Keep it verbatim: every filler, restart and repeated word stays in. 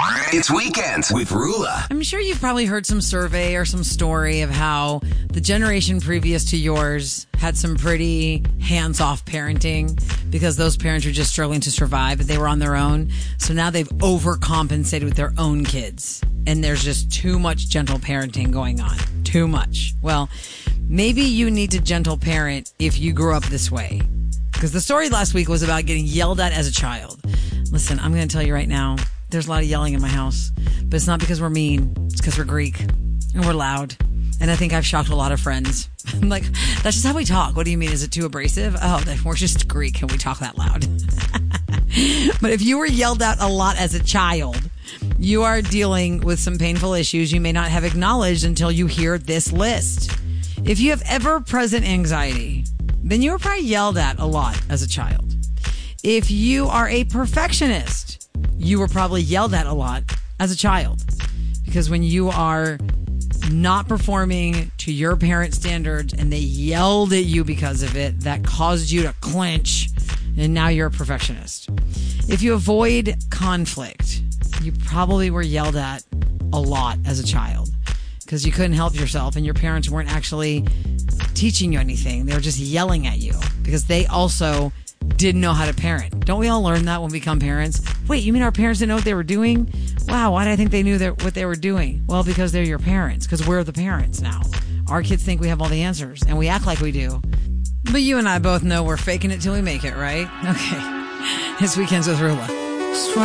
It's Weekends with Rula. I'm sure you've probably heard some survey or some story of how the generation previous to yours had some pretty hands-off parenting because those parents were just struggling to survive, but they were on their own. So now they've overcompensated with their own kids. And there's just too much gentle parenting going on. Too much. Well, maybe you need to gentle parent if you grew up this way. Because the story last week was about getting yelled at as a child. Listen, I'm going to tell you right now, there's a lot of yelling in my house. But it's not because we're mean. It's because we're Greek. And we're loud. And I think I've shocked a lot of friends. I'm like, that's just how we talk. What do you mean? Is it too abrasive? Oh, we're just Greek and we talk that loud. But if you were yelled at a lot as a child, you are dealing with some painful issues you may not have acknowledged until you hear this list. If you have ever-present anxiety, then you were probably yelled at a lot as a child. If you are a perfectionist, you were probably yelled at a lot as a child. Because when you are not performing to your parents' standards and they yelled at you because of it, that caused you to clench, and now you're a perfectionist. If you avoid conflict, you probably were yelled at a lot as a child because you couldn't help yourself and your parents weren't actually teaching you anything. They were just yelling at you because they also didn't know how to parent. Don't we all learn that when we become parents? Wait, you mean our parents didn't know what they were doing? Wow, why did I think they knew that what they were doing? Well, because they're your parents, because we're the parents now. Our kids think we have all the answers, and we act like we do. But you and I both know we're faking it till we make it, right? Okay. It's Weekends with Rula.